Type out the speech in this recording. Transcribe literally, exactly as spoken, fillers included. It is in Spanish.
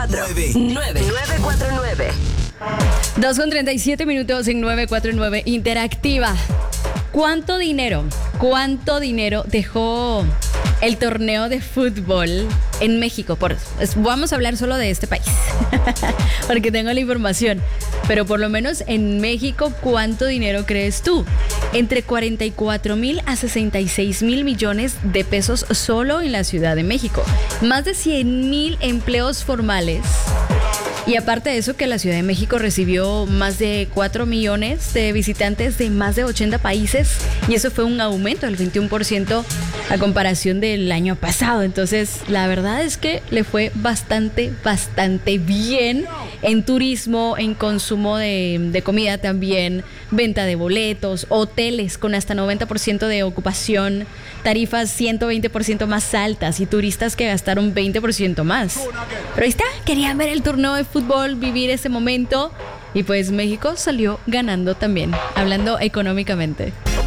nueve. nueve. nueve cuatro nueve. dos con treinta y siete minutos en nueve cuatro nueve Interactiva. ¿Cuánto dinero, cuánto dinero dejó el torneo de fútbol en México? Por, vamos a hablar solo de este país, porque tengo la información. Pero por lo menos en México, ¿cuánto dinero crees tú? Entre cuarenta y cuatro mil a sesenta y seis mil millones de pesos solo en la Ciudad de México. Más de cien mil empleos formales. Y aparte de eso, que la Ciudad de México recibió más de cuatro millones de visitantes de más de ochenta países, y eso fue un aumento del veintiuno por ciento a comparación del año pasado. Entonces, la verdad es que le fue bastante, bastante bien en turismo, en consumo de, de comida también, venta de boletos, hoteles con hasta noventa por ciento de ocupación, tarifas ciento veinte por ciento más altas y turistas que gastaron veinte por ciento más. Pero ahí está, querían ver el torneo de fútbol, vivir ese momento, y pues México salió ganando también, hablando económicamente.